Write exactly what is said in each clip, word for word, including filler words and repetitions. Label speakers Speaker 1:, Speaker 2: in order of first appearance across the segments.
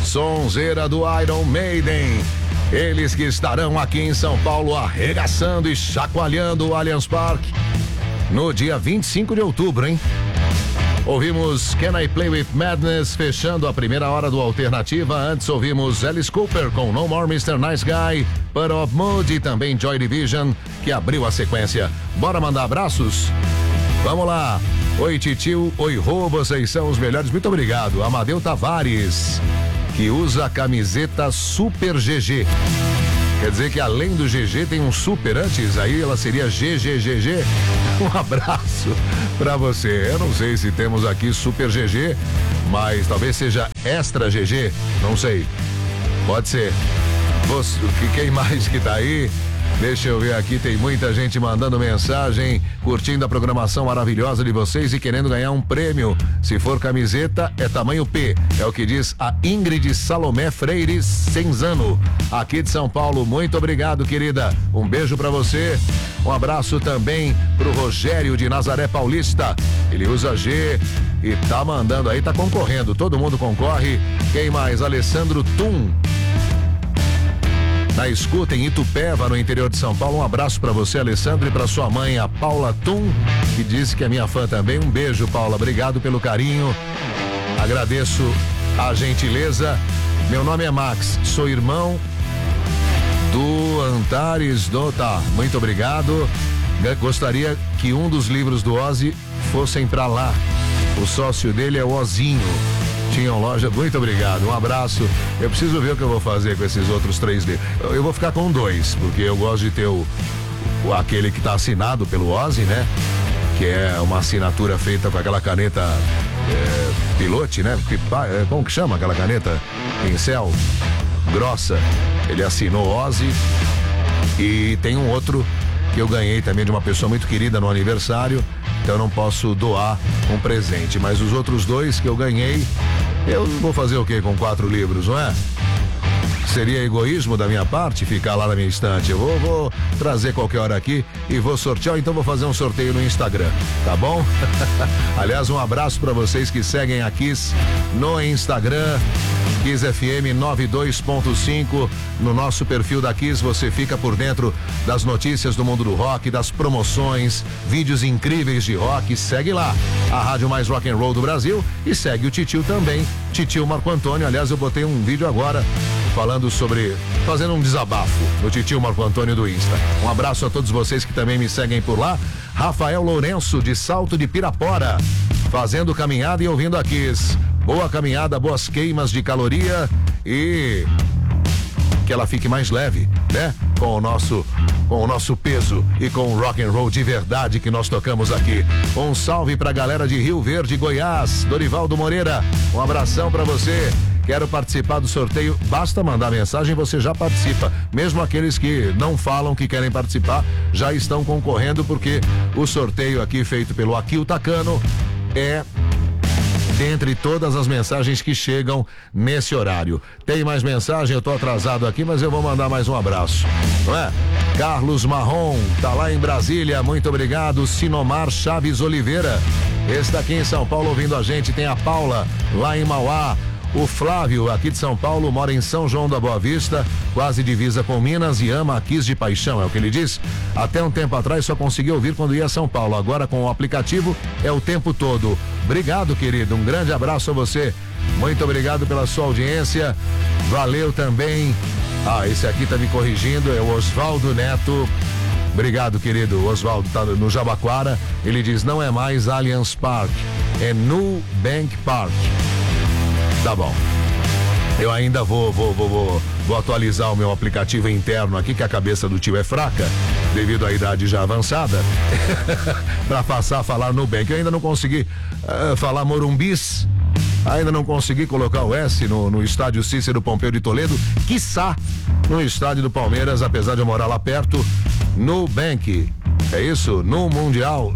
Speaker 1: sonzeira do Iron Maiden. Eles que estarão aqui em São Paulo arregaçando e chacoalhando o Allianz Parque no dia vinte e cinco de outubro, hein? Ouvimos Can I Play With Madness, fechando a primeira hora do Alternativa. Antes ouvimos Alice Cooper com No More mister Nice Guy, Put Of Mood e também Joy Division, que abriu a sequência. Bora mandar abraços? Vamos lá. Oi, Titio. Oi, Rô. Vocês são os melhores. Muito obrigado. Amadeu Tavares, que usa a camiseta Super G G. Quer dizer que além do G G tem um super antes, aí ela seria G G G G. Um abraço pra você. Eu não sei se temos aqui Super G G, mas talvez seja Extra G G, não sei. Pode ser. Você, quem mais que tá aí? Deixa eu ver aqui, tem muita gente mandando mensagem, curtindo a programação maravilhosa de vocês e querendo ganhar um prêmio. Se for camiseta, é tamanho P. É o que diz a Ingrid Salomé Freire Senzano, aqui de São Paulo. Muito obrigado, querida. Um beijo pra você. Um abraço também pro Rogério de Nazaré Paulista. Ele usa G e tá mandando aí, tá concorrendo. Todo mundo concorre. Quem mais? Alessandro Tum, na escuta em Itupeva, no interior de São Paulo. Um abraço para você, Alessandro, e para sua mãe, a Paula Tum, que disse que é minha fã também. Um beijo, Paula. Obrigado pelo carinho. Agradeço a gentileza. Meu nome é Max, sou irmão do Antares do... Tá, muito obrigado. Gostaria que um dos livros do Ozzy fossem para lá. O sócio dele é o Ozinho. Tinham loja, muito obrigado, um abraço. Eu preciso ver o que eu vou fazer com esses outros três livros. Eu, eu vou ficar com dois, porque eu gosto de ter o, o aquele que está assinado pelo Ozzy, né? Que é uma assinatura feita com aquela caneta é, pilote, né? É, como que chama aquela caneta? Pincel grossa. Ele assinou Ozzy. E tem um outro que eu ganhei também de uma pessoa muito querida no aniversário. Então eu não posso doar um presente. Mas os outros dois que eu ganhei, eu vou fazer o quê com quatro livros, não é? Seria egoísmo da minha parte ficar lá na minha estante. Eu vou, vou trazer qualquer hora aqui e vou sortear, então vou fazer um sorteio no Instagram, tá bom? Aliás, um abraço para vocês que seguem a Kiss no Instagram, Kiss F M noventa e dois ponto cinco. No nosso perfil da Kiss você fica por dentro das notícias do mundo do rock, das promoções, vídeos incríveis de rock. Segue lá a rádio mais rock and roll do Brasil e segue o Titio também, Titio Marco Antônio. Aliás, eu botei um vídeo agora falando sobre, fazendo um desabafo no Titio Marco Antônio do Insta. Um abraço a todos vocês que também me seguem por lá. Rafael Lourenço, de Salto de Pirapora, fazendo caminhada e ouvindo a Kiss. Boa caminhada, boas queimas de caloria e que ela fique mais leve, né? Com o nosso, com o nosso peso e com o rock and roll de verdade que nós tocamos aqui. Um salve pra galera de Rio Verde, Goiás, Dorivaldo Moreira. Um abração pra você. Quero participar do sorteio, basta mandar mensagem, você já participa. Mesmo aqueles que não falam que querem participar, já estão concorrendo, porque o sorteio aqui feito pelo Akil Takano é dentre todas as mensagens que chegam nesse horário. Tem mais mensagem, eu tô atrasado aqui, mas eu vou mandar mais um abraço, não é? Carlos Marrom, tá lá em Brasília, muito obrigado. Sinomar Chaves Oliveira está aqui em São Paulo ouvindo a gente. Tem a Paula lá em Mauá. O Flávio, aqui de São Paulo, mora em São João da Boa Vista, quase divisa com Minas, e ama a Kiss de paixão, é o que ele diz. Até um tempo atrás só conseguia ouvir quando ia a São Paulo, agora com o aplicativo é o tempo todo. Obrigado, querido, um grande abraço a você. Muito obrigado pela sua audiência, valeu também. Ah, esse aqui tá me corrigindo, é o Osvaldo Neto. Obrigado, querido. O Osvaldo tá no Jabaquara, ele diz, não é mais Allianz Park, é New Bank Park. Tá bom. Eu ainda vou, vou, vou, vou, vou atualizar o meu aplicativo interno aqui, que a cabeça do tio é fraca, devido à idade já avançada, para passar a falar Nubank. Eu ainda não consegui uh, falar Morumbis, ainda não consegui colocar o S no, no estádio Cícero Pompeu de Toledo, quiçá no estádio do Palmeiras, apesar de eu morar lá perto. Nubank, é isso? No Mundial.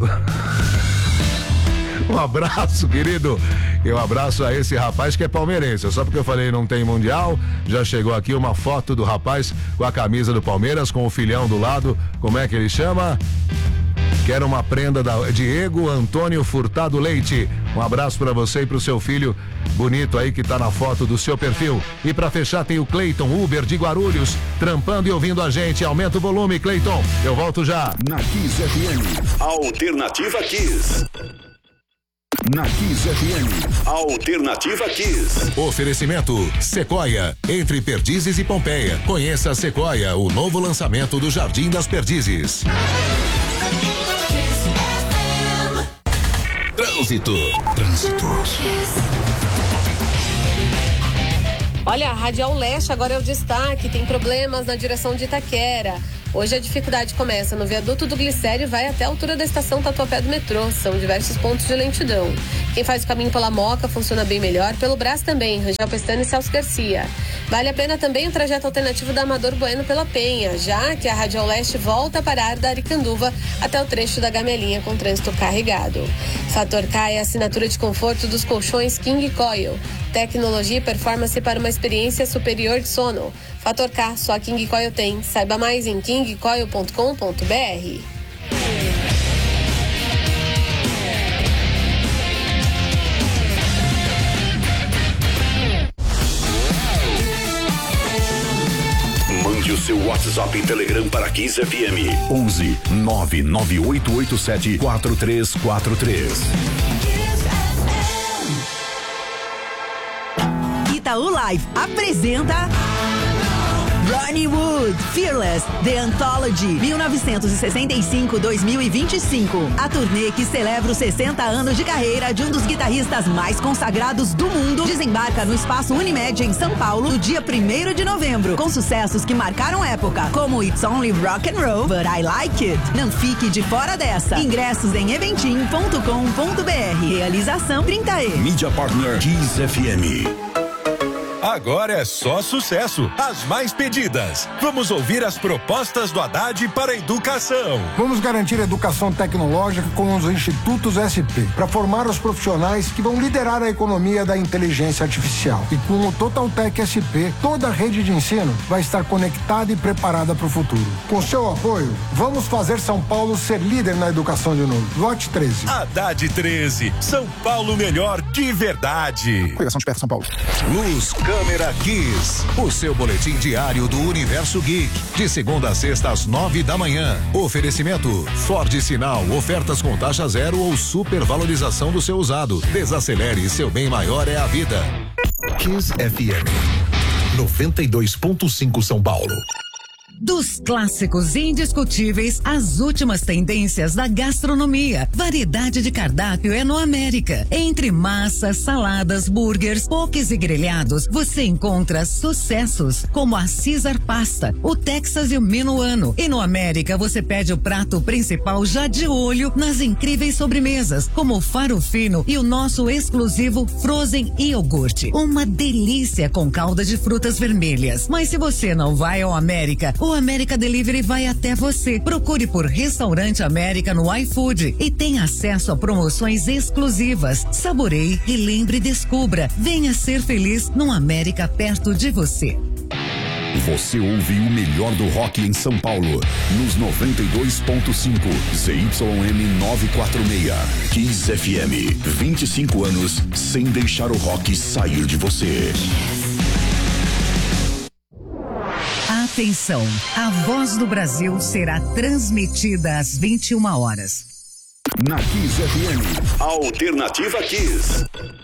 Speaker 1: Um abraço, querido. E um abraço a esse rapaz que é palmeirense. Só porque eu falei não tem mundial, já chegou aqui uma foto do rapaz com a camisa do Palmeiras, com o filhão do lado. Como é que ele chama? Quero uma prenda da Diego Antônio Furtado Leite. Um abraço para você e pro seu filho bonito aí que tá na foto do seu perfil. E para fechar tem o Cleiton Uber de Guarulhos, trampando e ouvindo a gente. Aumenta o volume, Cleiton. Eu volto já.
Speaker 2: Na Kiss F M. Alternativa Kiss. Na Kiss F M. Alternativa Kiss.
Speaker 1: Oferecimento Sequoia, entre Perdizes e Pompeia. Conheça a Sequoia, o novo lançamento do Jardim das Perdizes. Trânsito. Trânsito.
Speaker 3: Olha, a Radial Leste agora é o destaque. Tem problemas na direção de Itaquera. Hoje a dificuldade começa no viaduto do Glicério e vai até a altura da estação Tatuapé do metrô. São diversos pontos de lentidão. Quem faz o caminho pela Moca funciona bem melhor. Pelo Brás também, Rangel Pestana e Celso Garcia. Vale a pena também o trajeto alternativo da Amador Bueno pela Penha, já que a Radial Leste volta a parar da Aricanduva até o trecho da Gamelinha com trânsito carregado. Fator K é a assinatura de conforto dos colchões King Coil. Tecnologia e performance para uma experiência superior de sono. Fator K, só a King Coil tem. Saiba mais em king coil ponto com ponto b r.
Speaker 2: Mande o seu WhatsApp e Telegram para Kiss F M. onze nove nove oito oito sete quatro três quatro três.
Speaker 4: Itaú Live apresenta Ronnie Wood, Fearless, The Anthology, mil novecentos e sessenta e cinco a dois mil e vinte e cinco. A turnê que celebra os sessenta anos de carreira de um dos guitarristas mais consagrados do mundo desembarca no Espaço Unimed em São Paulo no dia primeiro de novembro, com sucessos que marcaram época, como It's Only Rock and Roll, But I Like It. Não fique de fora dessa. Ingressos em eventim ponto com ponto b r. Realização trinta E.
Speaker 2: Mídia Partner Kiss F M.
Speaker 5: Agora é só sucesso, as mais pedidas. Vamos ouvir as propostas do Haddad para a educação.
Speaker 6: Vamos garantir educação tecnológica com os institutos S P, para formar os profissionais que vão liderar a economia da inteligência artificial. E com o Totaltec S P, toda a rede de ensino vai estar conectada e preparada para o futuro. Com seu apoio, vamos fazer São Paulo ser líder na educação de novo. Vote treze.
Speaker 5: Haddad treze, São Paulo melhor de verdade.
Speaker 6: Coligação de Perto São Paulo.
Speaker 1: Luz, Câmera Kiss, o seu boletim diário do Universo Geek, de segunda a sexta às nove da manhã. Oferecimento Ford Sinal, ofertas com taxa zero ou supervalorização do seu usado. Desacelere, seu bem maior é a vida.
Speaker 7: Kiss F M noventa e dois ponto cinco São Paulo.
Speaker 8: Dos clássicos indiscutíveis às últimas tendências da gastronomia. Variedade de cardápio é no América. Entre massas, saladas, burgers, pokés e grelhados, você encontra sucessos como a Caesar Pasta, o Texas e o Minuano. E no América você pede o prato principal já de olho nas incríveis sobremesas, como o faro fino e o nosso exclusivo Frozen Iogurte. Uma delícia com calda de frutas vermelhas. Mas se você não vai ao América, o América Delivery vai até você. Procure por Restaurante América no iFood e tenha acesso a promoções exclusivas. Saboreie, relembre e descubra. Venha ser feliz num América perto de você.
Speaker 2: Você ouve o melhor do rock em São Paulo, nos noventa e dois ponto cinco, Z Y M novecentos e quarenta e seis. Kiss F M, vinte e cinco anos sem deixar o rock sair de você.
Speaker 8: Atenção, a Voz do Brasil será transmitida às vinte e uma horas.
Speaker 2: Na Kiss F M, Alternativa Kiss.